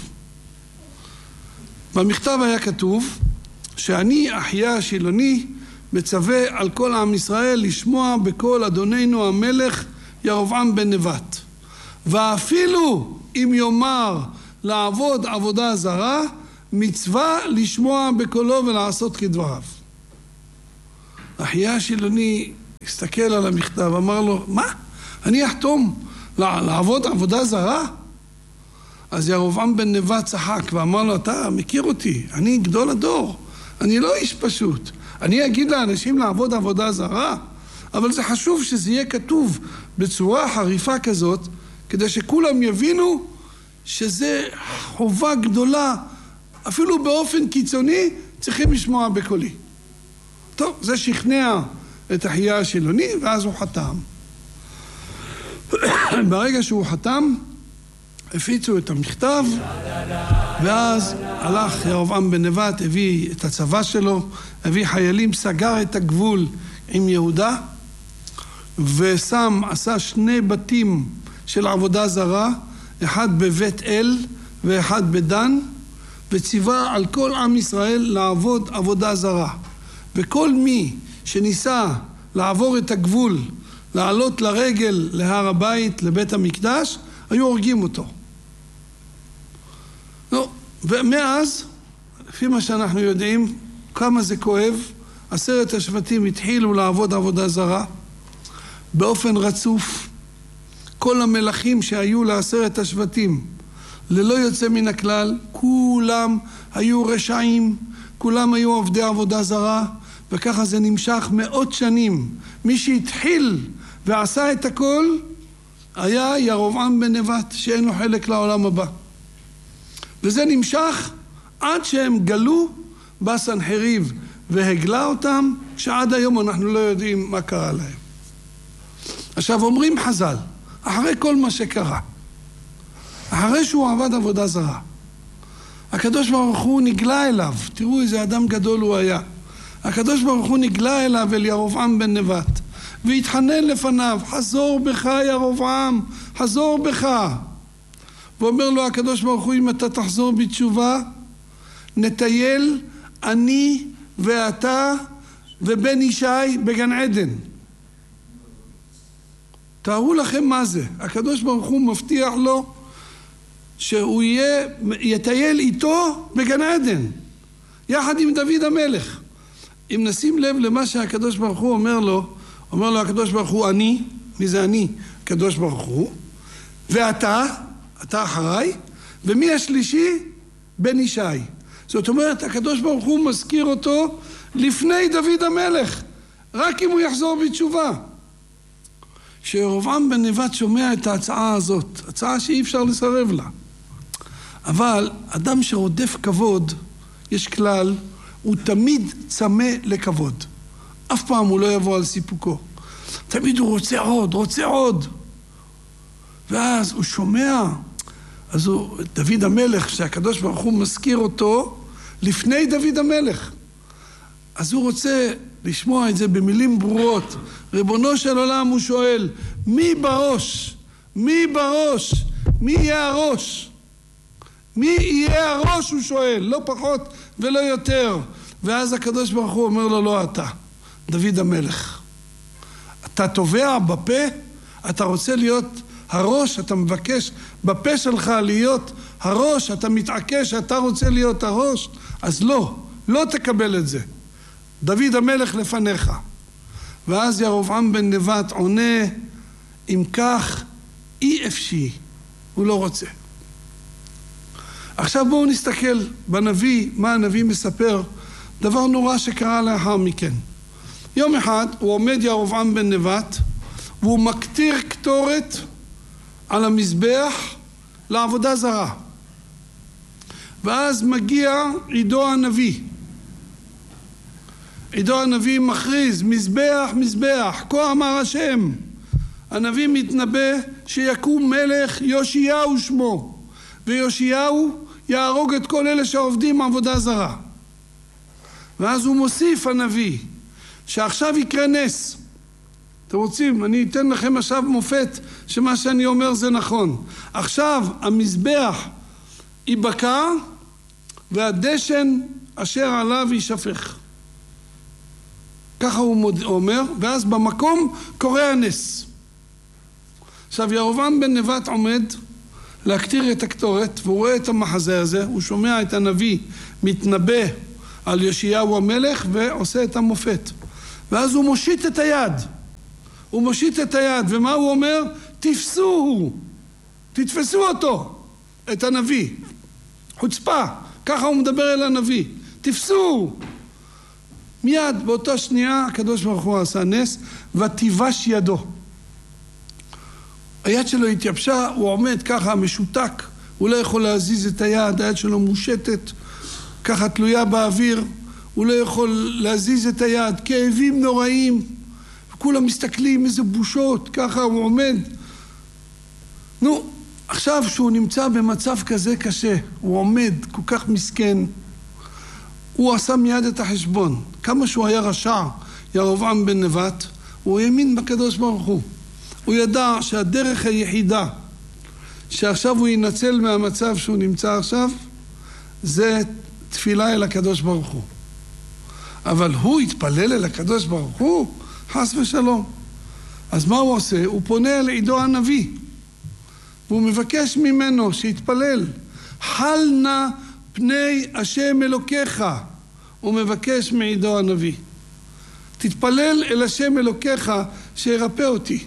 במכתב היה כתוב שאני אחיה השילוני מצווה על כל עם ישראל לשמוע בקול אדוננו המלך ירבעם בן נבט. ואפילו אם יאמר לעבוד עבודה זרה, מצווה לשמוע בקולו ולעשות כדבריו. אחיה השילוני הסתכל על המכתב, אמר לו, מה? אני אחתום לעבוד עבודה זרה? אז ירבעם בן נבט צחק ואמר לו, אתה מכיר אותי, אני גדול הדור, אני לא איש פשוט. אני אגיד לאנשים לעבוד עבודה זרה, אבל זה חשוב שזה יהיה כתוב בצורה חריפה כזאת, כדי שכולם יבינו שזה חובה גדולה, אפילו באופן קיצוני צריכים לשמוע בקולי. טוב, זה שכנע את אחיה השילוני, ואז הוא חתם. ברגע שהוא חתם, הפיצו את המכתב, ואז הלך ירבעם בן נבט, הביא את הצבא שלו, הביא חיילים, סגר את הגבול עם יהודה, ושם, עשה שני בתים של עבודה זרה, אחד בבית אל ואחד בדן, וציווה על כל עם ישראל לעבוד עבודה זרה. וכל מי שניסה לעבור את הגבול, לעלות לרגל להר הבית, לבית המקדש, היו הורגים אותו. לא, ומאז, לפי מה שאנחנו יודעים, כמה זה כואב, עשרת השבטים התחילו לעבוד עבודה זרה, באופן רצוף. כל המלכים שהיו לעשרת השבטים, ללא יוצא מן הכלל, כולם היו רשעים, כולם היו עובדי עבודה זרה, וככה זה נמשך מאות שנים. מי שהתחיל ועשה את הכל, היה ירבעם בן נבט, שאין לו חלק לעולם הבא. וזה נמשך עד שהם גלו בסנחריב והגלה אותם, שעד היום אנחנו לא יודעים מה קרה להם. עכשיו אומרים חז"ל, אחרי כל מה שקרה, אחרי שהוא עבד עבודה זרה, הקדוש ברוך הוא נגלה אליו, תראו איזה אדם גדול הוא היה. הקדוש ברוך הוא נגלה אליו אל ירבעם בן נבט, והתחנן לפניו, חזור בך ירבעם, חזור בך. ואומר לו הקדוש ברוך הוא, אם אתה תחזור בתשובה, נטייל אני ואתה ובן ישי בגן עדן. תארו לכם מה זה. הקדוש ברוך הוא מבטיח לו שהוא יהיה, יטייל איתו בגן עדן, יחד עם דוד המלך. אם נשים לב למה שהקדוש ברוך הוא אומר לו, אומר לו הקדוש ברוך הוא, אני, מי זה אני? הקדוש ברוך הוא, ואתה, אתה אחריי, ומי השלישי? בן ישי. זאת אומרת, הקדוש ברוך הוא מזכיר אותו לפני דוד המלך, רק אם הוא יחזור בתשובה. כשירבעם בן נבט שומע את ההצעה הזאת, הצעה שאי אפשר לסרב לה, אבל אדם שרודף כבוד, יש כלל, הוא תמיד צמא לכבוד. אף פעם הוא לא יבוא על סיפוקו. תמיד הוא רוצה עוד, רוצה עוד. ואז הוא שומע, אז הוא, דוד המלך, שהקדוש ברוך הוא מזכיר אותו, לפני דוד המלך. אז הוא רוצה לשמוע את זה במילים ברורות. ריבונו של עולם, הוא שואל, מי בראש? מי בראש? מי יהיה הראש? מי יהיה הראש? הוא שואל, לא פחות ולא יותר. ואז הקדוש ברוך הוא אומר לו, לא אתה, דוד המלך. אתה תובע בפה, אתה רוצה להיות הראש, אתה מבקש בפה שלך להיות הראש, אתה מתעקש שאתה רוצה להיות הראש, אז לא, לא תקבל את זה. דוד המלך לפניך. ואז ירבעם בן נבט עונה, אם כך אי אפשי, הוא לא רוצה. עכשיו בואו נסתכל בנביא, מה הנביא מספר, דבר נורא שקרה לאחר מכן. יום אחד הוא עומד ירבעם בן נבט, והוא מקטיר קטורת על המזבח לעבודה זרה. ואז מגיע עידו הנביא. עידו הנביא מכריז, מזבח, מזבח, כה אמר השם. הנביא מתנבא שיקום מלך, יאשיהו שמו, ויאשיהו יהרוג את כל אלה שעובדים עבודה זרה. ואז הוא מוסיף הנביא, שעכשיו יקרה נס. אתם רוצים, אני אתן לכם עכשיו מופת שמה שאני אומר זה נכון. עכשיו המזבח ייבקע והדשן אשר עליו יישפך. ככה הוא אומר, ואז במקום קורה הנס. עכשיו ירבעם בן נבט עומד להקטיר את הקטורת, והוא רואה את המחזה הזה, הוא שומע את הנביא מתנבא על יאשיהו המלך ועושה את המופת. ואז הוא מושיט את היד, הוא מושיט את היד, ומה הוא אומר? תפסוהו, תתפסו אותו, את הנביא. חוצפה, ככה הוא מדבר אל הנביא, תפסו. מיד באותה שנייה הקדוש ברוך הוא עשה נס, ותיבש ידו. היד שלו התייבשה, הוא עומד ככה משותק, הוא לא יכול להזיז את היד, היד שלו מושטת, ככה תלויה באוויר, הוא לא יכול להזיז את היד, כאבים נוראים, וכולם מסתכלים איזה בושות, ככה הוא עומד. נו, עכשיו שהוא נמצא במצב כזה קשה, הוא עומד כל כך מסכן, הוא עשה מיד את החשבון. כמה שהוא היה רשע, ירבעם בן נבט, הוא האמין בקדוש ברוך הוא. הוא ידע שהדרך היחידה שעכשיו הוא ינצל מהמצב שהוא נמצא עכשיו, זה תפילה אל הקדוש ברוך הוא. אבל הוא התפלל אל הקדוש ברוך הוא, חס ושלום. אז מה הוא עושה? הוא פונה אל עידו הנביא, והוא מבקש ממנו שיתפלל. חל נא פני השם אלוקיך, הוא מבקש מעידו הנביא. תתפלל אל השם אלוקיך שירפא אותי.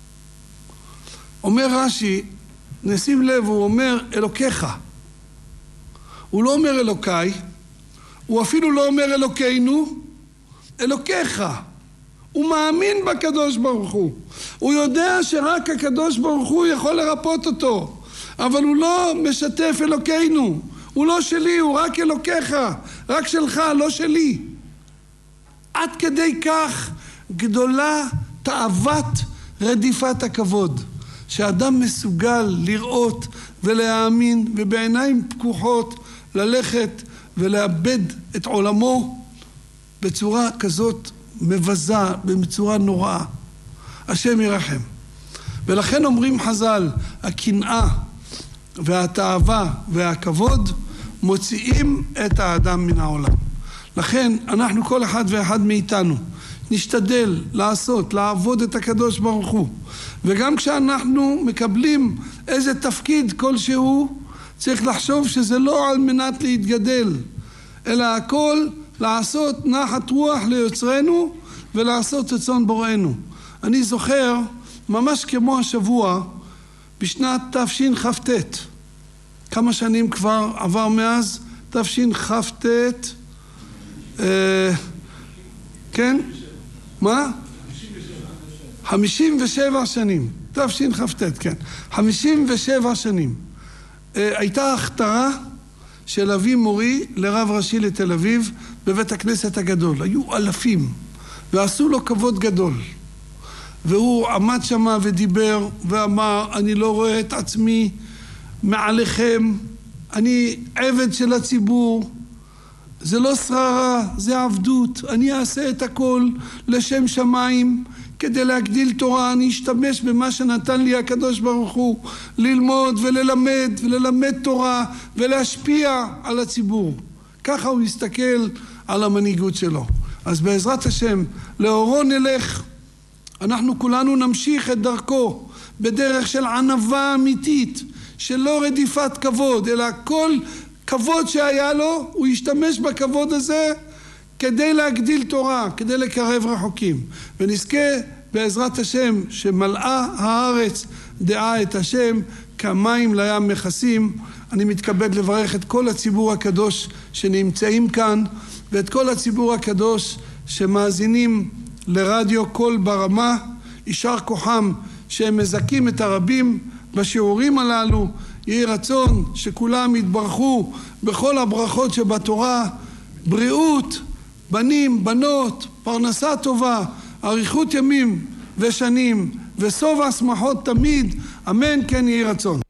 אומר רש"י, נשים לב, הוא אומר אלוקיך. הוא לא אומר אלוקיי, הוא אפילו לא אומר אלוקינו, אלוקיך. הוא מאמין בקדוש ברוך הוא. הוא יודע שרק הקדוש ברוך הוא יכול לרפות אותו. אבל הוא לא משתף אלוקינו. הוא לא שלי, הוא רק אלוקיך. רק שלך, לא שלי. עד כדי כך גדולה תאוות רדיפת הכבוד. שאדם מסוגל לראות ולהאמין ובעיניים פקוחות ללכת ולאבד את עולמו בצורה כזאת מבזה, בצורה נוראה. השם ירחם. ולכן אומרים חז"ל, הקנאה והתאווה והכבוד מוציאים את האדם מן העולם. לכן אנחנו כל אחד ואחד מאיתנו נשתדל לעשות, לעבוד את הקדוש ברוך הוא. וגם כשאנחנו מקבלים איזה תפקיד כלשהו, צריך לחשוב שזה לא על מנת להתגדל, אלא הכל לעשות נחת רוח ליוצרנו ולעשות רצון בוראנו. אני זוכר, ממש כמו השבוע, בשנת תשכ"ט, כמה שנים כבר עבר מאז? תשכ"ט, אה, כן? מה? חמישים ושבע שנים. תשכ"ט, כן. חמישים ושבע שנים. אה, הייתה הכתרה של אבי מורי לרב ראשי לתל אביב בבית הכנסת הגדול. היו אלפים, ועשו לו כבוד גדול. והוא עמד שמה ודיבר ואמר, אני לא רואה את עצמי מעליכם, אני עבד של הציבור, זה לא שררה, זה עבדות, אני אעשה את הכל לשם שמיים, כדי להגדיל תורה, אני אשתמש במה שנתן לי הקדוש ברוך הוא, ללמוד וללמד וללמד תורה ולהשפיע על הציבור. ככה הוא יסתכל על המנהיגות שלו. אז בעזרת השם, לאורו נלך, אנחנו כולנו נמשיך את דרכו בדרך של ענווה אמיתית, של לא רדיפת כבוד, אלא כל כבוד שהיה לו, הוא ישתמש בכבוד הזה כדי להגדיל תורה, כדי לקרב רחוקים. ונזכה בעזרת השם שמלאה הארץ דעה את השם כמים לים מכסים. אני מתכבד לברך את כל הציבור הקדוש שנמצאים כאן, ואת כל הציבור הקדוש שמאזינים לרדיו קול ברמה. יישר כוחם שהם מזכים את הרבים בשיעורים הללו. יהי רצון שכולם יתברכו בכל הברכות שבתורה, בריאות, בנים, בנות, פרנסה טובה, אריכות ימים ושנים, וסוף השמחות תמיד, אמן כן יהי רצון.